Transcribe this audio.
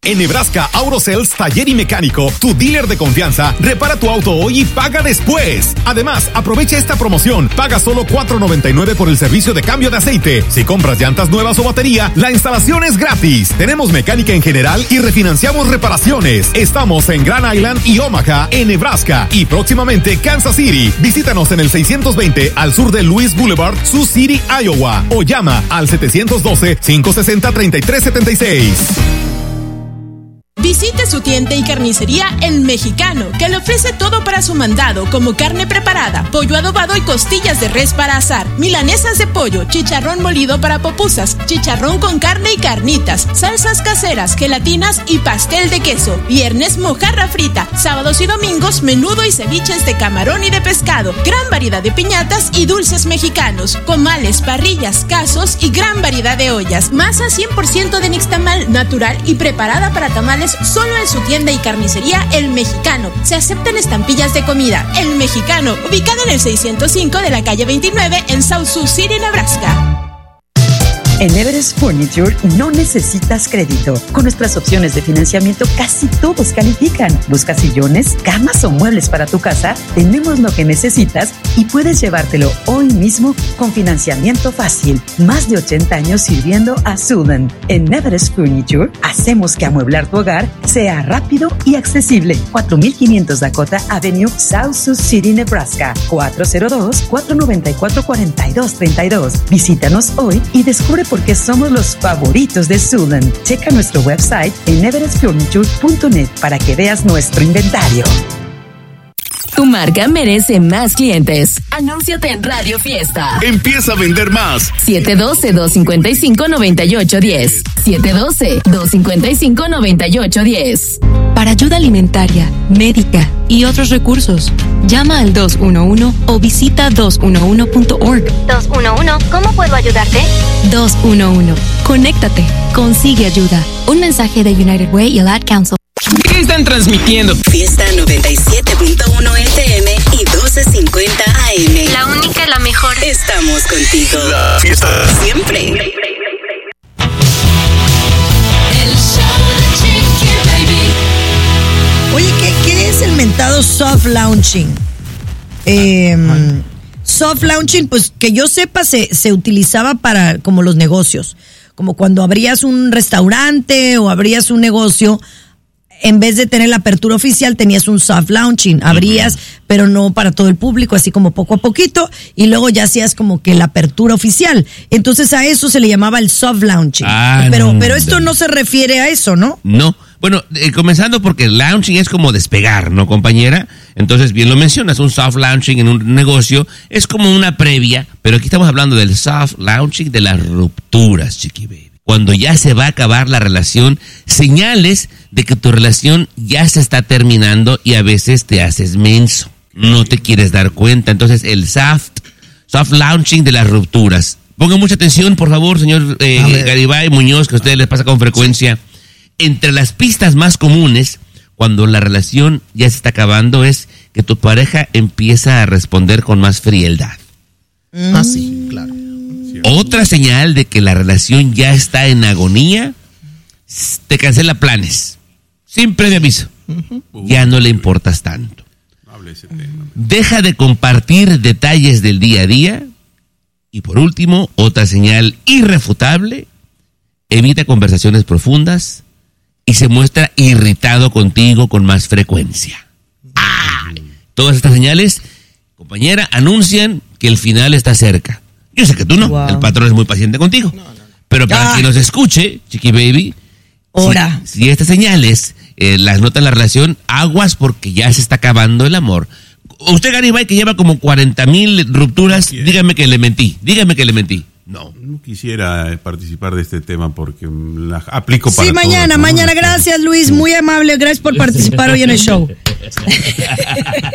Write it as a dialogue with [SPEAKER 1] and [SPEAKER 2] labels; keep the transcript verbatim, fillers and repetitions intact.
[SPEAKER 1] En Nebraska, Aurocells Taller y Mecánico, tu dealer de confianza, repara tu auto hoy y paga después. Además, aprovecha esta promoción. Paga solo cuatro noventa y nueve por el servicio de cambio de aceite. Si compras llantas nuevas o batería, la instalación es gratis. Tenemos mecánica en general y refinanciamos reparaciones. Estamos en Grand Island y Omaha, en Nebraska. Y próximamente Kansas City. Visítanos en el seiscientos veinte al sur de Louis Boulevard, Sioux City, Iowa. O llama al setecientos doce, cinco sesenta, treinta y tres setenta y seis.
[SPEAKER 2] Visite su tienda y carnicería El Mexicano, que le ofrece todo para su mandado, como carne preparada, pollo adobado y costillas de res para asar, milanesas de pollo, chicharrón molido para pupusas, chicharrón con carne y carnitas, salsas caseras, gelatinas y pastel de queso. Viernes, mojarra frita. Sábados y domingos, menudo y ceviches de camarón y de pescado. Gran variedad de piñatas y dulces mexicanos, comales, parrillas, casos y gran variedad de ollas. Masa cien por ciento de nixtamal, natural y preparada para tamales, solo en su tienda y carnicería El Mexicano. Se aceptan estampillas de comida. El Mexicano, ubicado en el seiscientos cinco de la calle veintinueve en South Sioux City, Nebraska.
[SPEAKER 3] En Everest Furniture no necesitas crédito. Con nuestras opciones de financiamiento casi todos califican. ¿Buscas sillones, camas o muebles para tu casa? Tenemos lo que necesitas y puedes llevártelo hoy mismo con financiamiento fácil. Más de ochenta años sirviendo a Sudan. En Everest Furniture hacemos que amueblar tu hogar sea rápido y accesible. cuatro mil quinientos Dakota Avenue, South Sioux City, Nebraska. cuatro cero dos, cuatro nueve cuatro, cuatro dos tres dos. Visítanos hoy y descubre porque somos los favoritos de Sudan. Checa nuestro website en everest furniture punto net para que veas nuestro inventario.
[SPEAKER 4] Tu marca merece más clientes. Anúnciate en Radio Fiesta.
[SPEAKER 5] Empieza a vender más.
[SPEAKER 4] siete uno dos, dos cinco cinco, nueve ocho uno cero. siete uno dos, dos cinco cinco, nueve ocho uno cero.
[SPEAKER 6] Para ayuda alimentaria, médica y otros recursos, llama al dos uno uno o visita dos uno uno punto org.
[SPEAKER 7] dos uno uno, ¿cómo puedo ayudarte?
[SPEAKER 6] dos uno uno, conéctate, consigue ayuda. Un mensaje de United Way y el Ad Council.
[SPEAKER 8] ¿Qué están transmitiendo?
[SPEAKER 9] Fiesta noventa y siete punto uno F M y doce cincuenta A M.
[SPEAKER 7] La única, la mejor.
[SPEAKER 9] Estamos contigo.
[SPEAKER 5] La fiesta.
[SPEAKER 9] Siempre.
[SPEAKER 10] El show de Chiqui Baby.
[SPEAKER 11] Oye, ¿qué, ¿qué es el mentado soft launching? Eh, soft launching, pues que yo sepa, se, se utilizaba para como los negocios. Como cuando abrías un restaurante o abrías un negocio, en vez de tener la apertura oficial, tenías un soft launching. Abrías, uh-huh. pero no para todo el público, así como poco a poquito, y luego ya hacías como que la apertura oficial. Entonces a eso se le llamaba el soft launching. Ah, pero, pero esto no se refiere a eso, ¿no?
[SPEAKER 12] No. Bueno, eh, comenzando porque el launching es como despegar, ¿no, compañera? Entonces, bien lo mencionas, un soft launching en un negocio es como una previa, pero aquí estamos hablando del soft launching de las rupturas, Chiqui Baby. Cuando ya se va a acabar la relación, señales de que tu relación ya se está terminando y a veces te haces menso. No te quieres dar cuenta. Entonces, el soft, soft launching de las rupturas. Pongan mucha atención, por favor, señor eh, Garibay Muñoz, que a ustedes les pasa con frecuencia. Sí. Entre las pistas más comunes, cuando la relación ya se está acabando, es que tu pareja empieza a responder con más frialdad.
[SPEAKER 11] Mm. Ah, sí, claro.
[SPEAKER 12] Otra señal de que la relación ya está en agonía, te cancela planes, sin previo aviso. Uh-huh. Ya no le importas tanto.
[SPEAKER 5] Hable ese tema.
[SPEAKER 12] Deja de compartir detalles del día a día. Y por último, otra señal irrefutable, evita conversaciones profundas y se muestra irritado contigo con más frecuencia. ¡Ah! Todas estas señales, compañera, anuncian que el final está cerca. Yo sé que tú no, wow. El patrón es muy paciente contigo. No, no, no. Pero para ah. que nos escuche, Chiqui Baby,
[SPEAKER 11] Ahora.
[SPEAKER 12] Si, si estas señales eh, las nota en la relación, aguas porque ya se está acabando el amor. Usted, Garibay, que lleva como cuarenta mil rupturas, no dígame que le mentí, dígame que le mentí. No.
[SPEAKER 5] No quisiera participar de este tema porque la aplico para
[SPEAKER 11] Sí, mañana, todo, ¿no? mañana. Gracias, Luis, muy amable. Gracias por participar hoy en el show.